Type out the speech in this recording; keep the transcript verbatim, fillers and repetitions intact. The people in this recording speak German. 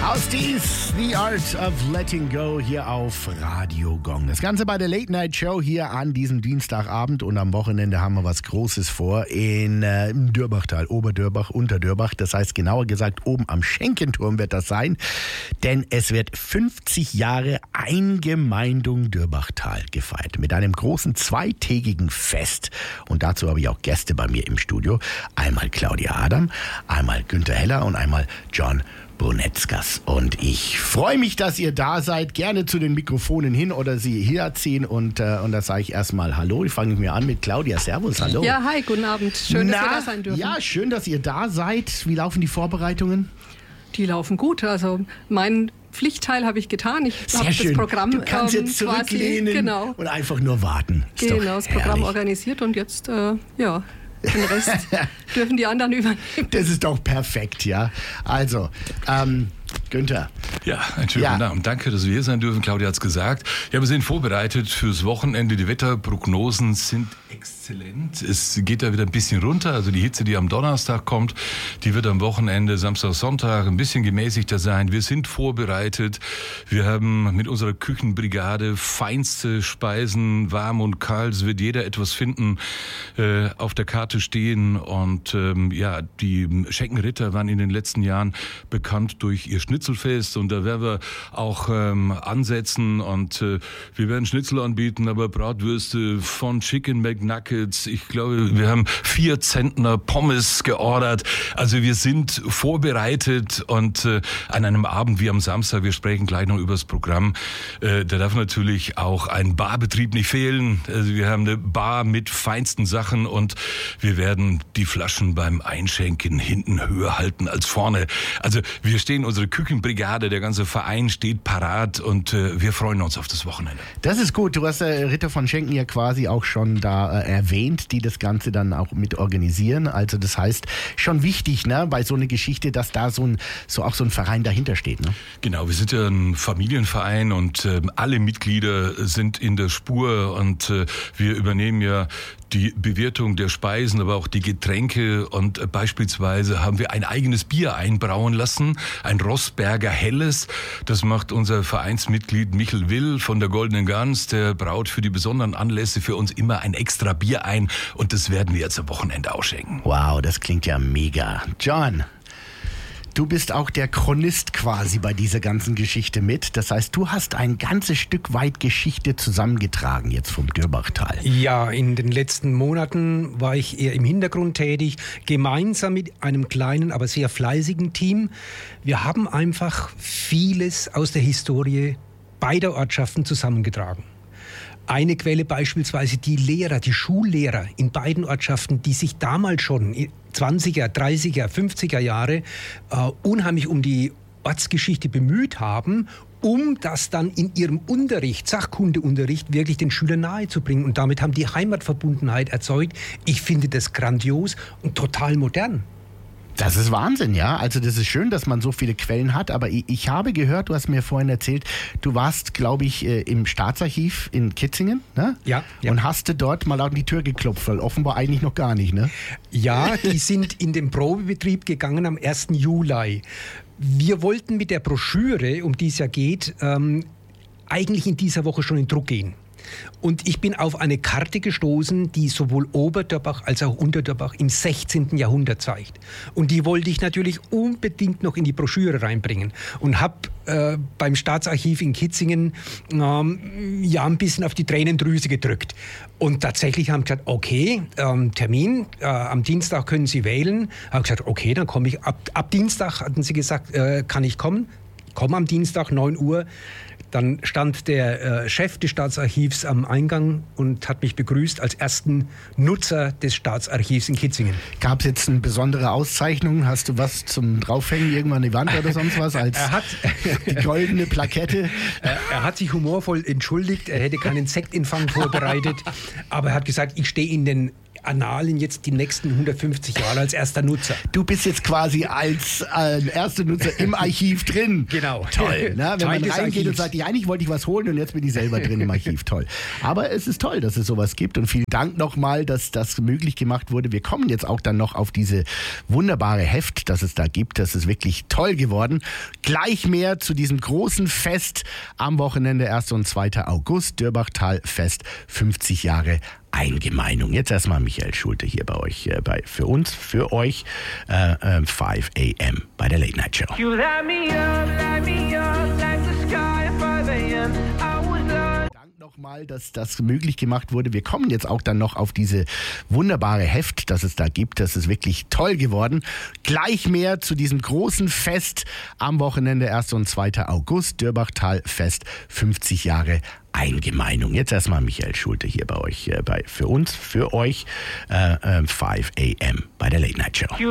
Aus dies, The Art of Letting Go hier auf Radio Gong. Das Ganze bei der Late Night Show hier an diesem Dienstagabend und am Wochenende haben wir was Großes vor in äh, im Dürbachtal, Oberdürbach, Unterdürbach. Das heißt genauer gesagt oben am Schenkenturm wird das sein, denn es wird fünfzig Jahre Eingemeindung Dürbachtal gefeiert mit einem großen zweitägigen Fest. Und dazu habe ich auch Gäste bei mir im Studio. Einmal Claudia Adam, einmal Günther Heller und einmal John Brunetzkas. Und ich freue mich, dass ihr da seid. Gerne zu den Mikrofonen hin oder sie hier ziehen. Und, äh, und da sage ich erstmal Hallo. Ich fange mir an mit Claudia. Servus, hallo. Ja, hi, guten Abend. Schön, Na, dass wir da sein dürfen. Ja, schön, dass ihr da seid. Wie laufen die Vorbereitungen? Die laufen gut. Also mein Pflichtteil habe ich getan. Ich habe das Programm Du kannst ähm, jetzt zurücklehnen quasi, genau. und einfach nur warten. Ist genau, doch das Programm herrlich. organisiert und jetzt, äh, ja, den Rest dürfen die anderen übernehmen. Das ist doch perfekt, ja. Also, ähm, Günther. Ja, einen schönen Ja. guten Abend. Danke, dass wir hier sein dürfen. Claudia hat es gesagt. Ja, wir sind vorbereitet fürs Wochenende. Die Wetterprognosen sind exzellent. Es geht da wieder ein bisschen runter. Also die Hitze, die am Donnerstag kommt, die wird am Wochenende, Samstag, Sonntag ein bisschen gemäßigter sein. Wir sind vorbereitet. Wir haben mit unserer Küchenbrigade feinste Speisen, warm und kalt. Es wird jeder etwas finden, äh, auf der Karte stehen. Und ähm, ja, die Schenkenritter waren in den letzten Jahren bekannt durch ihr Schnitzelfest. Und da werden wir auch ähm, ansetzen. Und äh, wir werden Schnitzel anbieten, aber Bratwürste von Chicken McNuggets. Ich glaube, wir haben vier Zentner Pommes geordert. Also wir sind vorbereitet und äh, an einem Abend wie am Samstag, wir sprechen gleich noch über das Programm, äh, da darf natürlich auch ein Barbetrieb nicht fehlen. Also wir haben eine Bar mit feinsten Sachen und wir werden die Flaschen beim Einschenken hinten höher halten als vorne. Also wir stehen, unsere Küchenbrigade, der ganze Verein steht parat und äh, wir freuen uns auf das Wochenende. Das ist gut. Du hast äh, Ritter von Schenken ja quasi auch schon da äh, erwähnt, die das Ganze dann auch mit organisieren. Also das heißt, schon wichtig, ne, bei so einer Geschichte, dass da so ein, so auch so ein Verein dahinter steht, ne? Genau, wir sind ja ein Familienverein und äh, alle Mitglieder sind in der Spur und äh, wir übernehmen ja die Bewirtung der Speisen, aber auch die Getränke und äh, beispielsweise haben wir ein eigenes Bier einbrauen lassen, ein Rossberger Helles. Das macht unser Vereinsmitglied Michel Will von der Goldenen Gans. Der braut für die besonderen Anlässe für uns immer ein extra Bier ein und das werden wir jetzt am Wochenende ausschenken. Wow, das klingt ja mega. John, du bist auch der Chronist quasi bei dieser ganzen Geschichte mit. Das heißt, du hast ein ganzes Stück weit Geschichte zusammengetragen jetzt vom Dürbachtal. Ja, in den letzten Monaten war ich eher im Hintergrund tätig, gemeinsam mit einem kleinen, aber sehr fleißigen Team. Wir haben einfach vieles aus der Historie beider Ortschaften zusammengetragen. Eine Quelle beispielsweise die Lehrer, die Schullehrer in beiden Ortschaften, die sich damals schon zwanziger, dreißiger, fünfziger Jahre äh, unheimlich um die Ortsgeschichte bemüht haben, um das dann in ihrem Unterricht, Sachkundeunterricht, wirklich den Schülern nahezubringen. Und damit haben die Heimatverbundenheit erzeugt. Ich finde das grandios und total modern. Das ist Wahnsinn, ja. Also das ist schön, dass man so viele Quellen hat, aber ich, ich habe gehört, du hast mir vorhin erzählt, du warst, glaube ich, im Staatsarchiv in Kitzingen, ne? Ja, ja. Und hast du dort mal an die Tür geklopft, weil offenbar eigentlich noch gar nicht, ne? Ja, die sind in den Probebetrieb gegangen am ersten Juli. Wir wollten mit der Broschüre, um die es ja geht, ähm, eigentlich in dieser Woche schon in Druck gehen. Und ich bin auf eine Karte gestoßen, die sowohl Oberdürbach als auch Unterdürbach im sechzehnten Jahrhundert zeigt. Und die wollte ich natürlich unbedingt noch in die Broschüre reinbringen. Und habe äh, beim Staatsarchiv in Kitzingen ähm, ja ein bisschen auf die Tränendrüse gedrückt. Und tatsächlich haben gesagt, okay, ähm, Termin, äh, am Dienstag können Sie wählen. Habe gesagt, okay, dann komme ich. Ab, ab Dienstag hatten Sie gesagt, äh, kann ich kommen. Komm am Dienstag, neun Uhr. Dann stand der äh, Chef des Staatsarchivs am Eingang und hat mich begrüßt als ersten Nutzer des Staatsarchivs in Kitzingen. Gab es jetzt eine besondere Auszeichnung? Hast du was zum Draufhängen, irgendwann an die Wand oder sonst was? Als er hat die goldene Plakette? er, er hat sich humorvoll entschuldigt, er hätte keinen Sektempfang vorbereitet, aber er hat gesagt, ich stehe in den Annalen jetzt die nächsten hundertfünfzig Jahre als erster Nutzer. Du bist jetzt quasi als äh, erster Nutzer im Archiv drin. Genau. Toll, ne? Wenn Teil man des reingeht und Archivs. sagt, ja, eigentlich wollte ich was holen und jetzt bin ich selber drin im Archiv. Toll. Aber es ist toll, dass es sowas gibt und vielen Dank nochmal, dass das möglich gemacht wurde. Wir kommen jetzt auch dann noch auf diese wunderbare Heft, das es da gibt. Das ist wirklich toll geworden. Gleich mehr zu diesem großen Fest am Wochenende, erster und zweiter August, Dörbachtal-Fest, fünfzig Jahre Eingemeindung. Jetzt erstmal Michael Schulte hier bei euch, äh, bei, für uns, für euch, äh, äh, five a m bei der Late Night Show. You light me up, light me up like the sky at five a m I was lost. Dank nochmal, dass das möglich gemacht wurde. Wir kommen jetzt auch dann noch auf diese wunderbare Heft, das es da gibt. Das ist wirklich toll geworden. Gleich mehr zu diesem großen Fest am Wochenende, erster und zweiter August, Dörbachtal-Fest, fünfzig Jahre Eingemeindung. Jetzt erstmal Michael Schulte hier bei euch, äh, bei, für uns, für euch, äh, äh, five a m bei der Late Night Show.